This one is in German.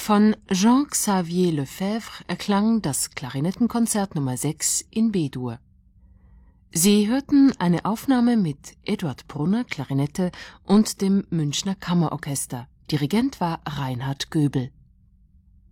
Von Jean-Xavier Lefebvre erklang das Klarinettenkonzert Nummer 6 in B-Dur. Sie hörten eine Aufnahme mit Eduard Brunner, Klarinette und dem Münchner Kammerorchester. Dirigent war Reinhard Göbel.